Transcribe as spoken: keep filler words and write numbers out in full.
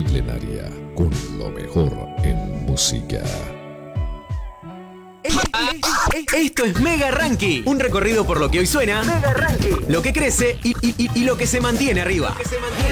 Milenaria, con lo mejor en música. Esto es Mega Ranking, un recorrido por lo que hoy suena, Mega Ranking, lo que crece y, y, y, y lo que se mantiene arriba.